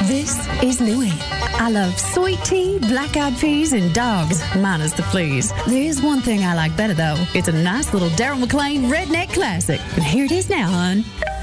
This is Louie. I love sweet tea, black-eyed peas, and dogs, minus the fleas. There is one thing I like better, though. It's a nice little Daryl McLean Redneck Classic. And here it is now, hon.